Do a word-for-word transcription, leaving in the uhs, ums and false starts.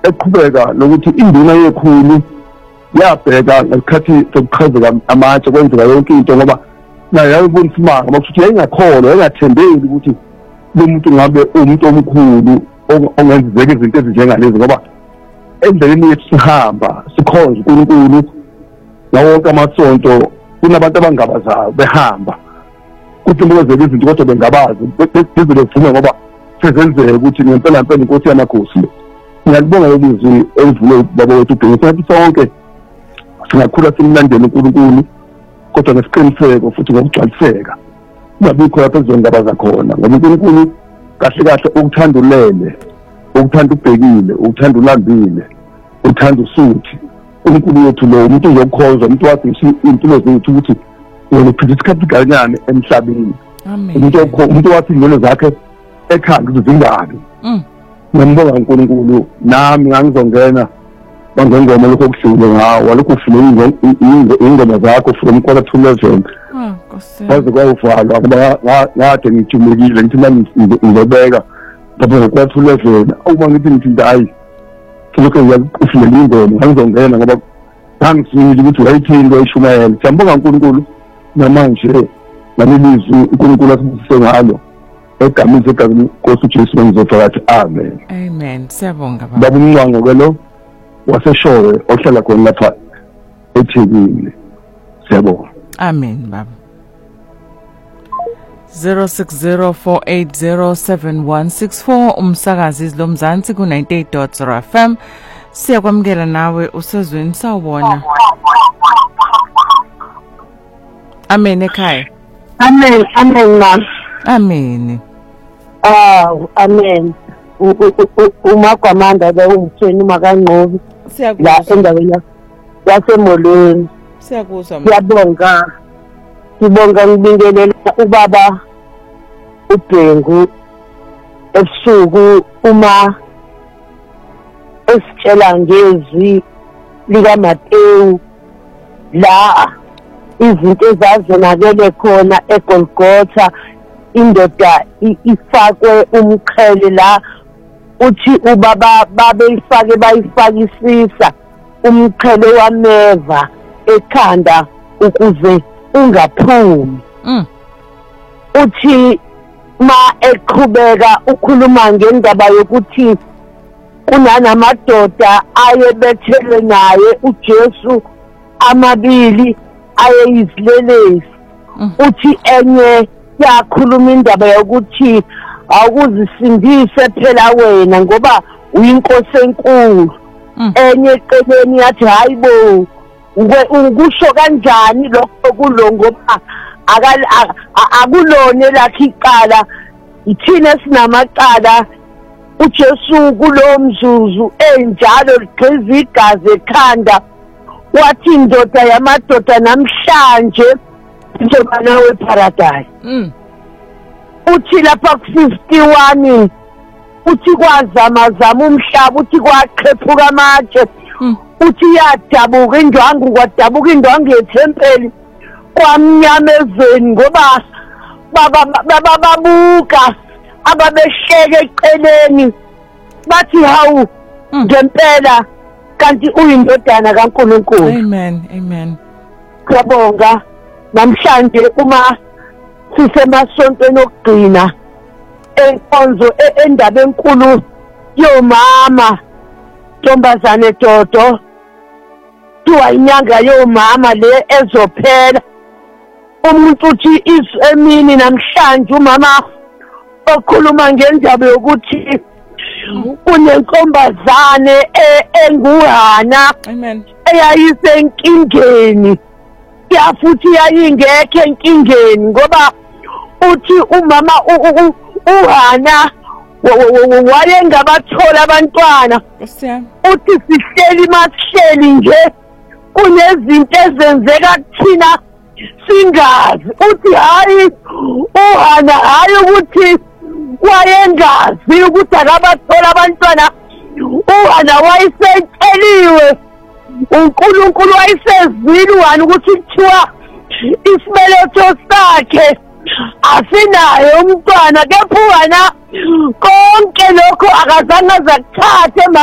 eqhubeka lokuthi induna yekhulu yabheka ngesikhathi sokuchazeka amatshe kwenzeka yonke into ngoba naye yayibona isimanga ngoba futhi yayingakholwa yayingathembeki ukuthi lo muntu ngabe umuntu omkhulu ongenzeka izinto ezinjengalezi ngoba endleleni yethu sihamba sikhonza uNkulunkulu nawonke amasonto kunabantu abangabazayo behamba kuthi ngokwenzeka izinto kodwa bengabazi bezele kuvume ngoba sezenzeka ukuthi ngempela ngempela inkosi yamakhosi le ngiyakubonga lelizwi elivule baba wethu uBheki sathi sonke singakhula simlandela uNkulunkulu kodwa ngesiqiniseko futhi ngokugcwaliseka kungabikho lapho ezongaba zakhona ngoba uNkulunkulu kahle kahle ukuthandulele ukuthanda ubhekile ukuthanda ulambile uthanda usuthi uNkulunkulu wethu lo umuntu uzokukhoza umuntu wathi impilo zethu ukuthi yena uphila isikhathi kanyane emhlabeni umuntu umuntu wathi ingelo zakhe ekhanda uzingabi ngiyambonga uNkulunkulu nami ngangizongena bangengoma lokho kuhlule ngawo walokho ufune ingoma zakho from quarter to eleven kwaze kwayovalwa ngoba ngade ngijumekile ngithi manje ngizobeka ngoba quarter to eleven uma ngithi ngithi hayi lokho ufune ingoma ngizongena ngoba ngangizwile ukuthi wayithini loyishumayela ngiyambonga uNkulunkulu namanje nalelizwi uNkulunkulu asibusise ngalo egameni zegama Nkosi uJesu ngizofakathi amen amen siyabonga baba baba umnqango kwelo waseshowe ohlala khona lapha eThekwini siyabonga amen baba zero six zero four eight zero seven one six four umsakazi izilomzansi ku ninety-eight point zero F M siyakwamukela nawe usezweni sawubona amen ekhaya amen amen mama amen ah amen umagwamanda ke ungithweni makangqobi la endaweni yasemolweni siyakuzwa siyabonga sibonga ngibingelela ubaba uBhengu ebusuku uma esitshela ngezwi lika Mateyu la izinto ezazonakele khona eGolgotha indoda ifakwe umqhele la uthi ubaba babeyifake bayifakisisa umqhele wameva ekhanda ukuze ungaphumi uthi ma eqhubeka ukhuluma ngendaba yokuthi kunanamadoda ayebethelwe naye uJesu amabili ayeyizilelesi uthi enye yakhuluma indaba yokuthi awukuzisindise phela wena ngoba uyinkosi enkulu enye eceleni yathi hayibo ukusho kanjani lokho kulo ngoba akulone lakhe iqala ithina sinamaqala uJesu kulomzuzu enjalo ligqiza igazi ekhanda wathi indoda yamadoda namhlanje njengoba nawe paradise uthi lapha ku fifty-one uthi kwazama zama umhlaba uthi kwaqhephuka amatshe uthi yadabuka indwangu kwadabuka indwangu yethempeli kwamnyamezweni ngoba bababuka ababehleke eceleni bathi hawu ngempela kanti uyindodana kaNkulunkulu amen amen siyabonga namhlanje uma sisemasontweni okugcina enkonzo endaba enkulu yomama Ntombazane Dodo tuwa inyanga yomama le ezophela umuntu uthi isemini namhlanje umama okhuluma ngendaba yokuthi kunenkombazane enguhana amen eyayisenkingeni yafuthi yayingekho enkingeni ngoba uthi umama uHana wayengabathola abantwana uthi sihleli masihleli nje kunezinto ezenzeka kuthina singazi uthi hayi uHana hayi ukuthi wayengazi ukuthi akabathola abantwana uHana wayesetsheliwe uNkulunkulu wayesezwile uHana ukuthi kuthiwa isibeletho sakhe asinayo umntwana kepha uHana konke lokho akazange azakuthathe